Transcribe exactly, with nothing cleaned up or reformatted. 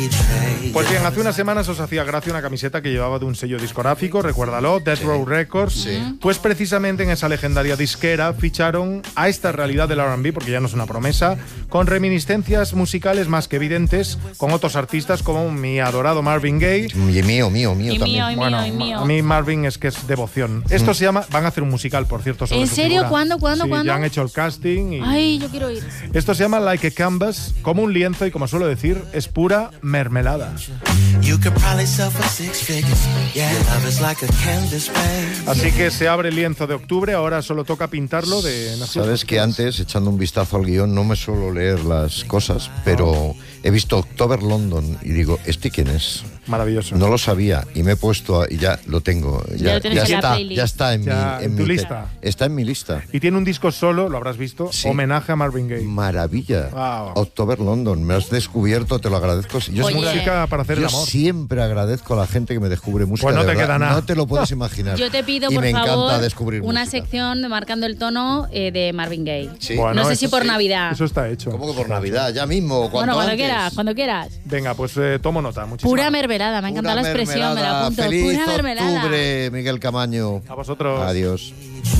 Pues bien, hace unas semanas os hacía gracia una camiseta que llevaba de un sello discográfico, recuérdalo, Death Sí. Row Records. Sí. Pues precisamente en esa legendaria disquera ficharon a esta realidad del R and B, porque ya no es una promesa, con reminiscencias musicales más que evidentes, con otros artistas como mi adorado Marvin Gaye. Y mío, mío, mío Y también. mío, y Bueno, mío, y mío. a mí Marvin es que es devoción. Esto se llama, van a hacer un musical, por cierto, sobre ¿En su serio? figura. ¿Cuándo, cuándo, Sí, cuándo? ya han hecho el casting y... Ay, yo quiero ir. Esto se llama Like a Canvas, como un lienzo, y como suelo decir, es pura mermelada. You could probably sell for six figures. Yeah, love is like a canvas, babe. Así que se abre el lienzo de octubre, ahora solo toca pintarlo de... Sabes que antes, echando un vistazo al guión, no me suelo leer las cosas, pero he visto October London y digo, ¿este quién es? Maravilloso. No lo sabía y me he puesto a- y ya lo tengo. Ya Ya, lo tienes ya en la está, playlist. ya está en, Ya, mi, en tu mi te- lista. Está en mi lista. Y tiene un disco solo, lo habrás visto, Sí. homenaje a Marvin Gaye. Maravilla. Wow. October London, me has descubierto, te lo agradezco. Yo, Oye. siempre- Música para hacer yo el amor. siempre agradezco a la gente que me descubre música. Pues no de te verdad. queda nada. No te lo puedes imaginar. Yo te pido, y por me favor, encanta descubrir una música. sección de Marcando el Tono eh, de Marvin Gaye. Sí. Bueno, no sé si eso por sí. Navidad. Eso está hecho. ¿Cómo que por Navidad? Ya mismo, Bueno, cuanto cuando antes. quieras, cuando quieras. Venga, pues eh, tomo nota. Muchísimas Pura gracias. mermelada, me ha encantado Pura la expresión, me la mermelada. apunto. Feliz Pura mermelada. octubre, Miguel Camaño. A vosotros. Adiós.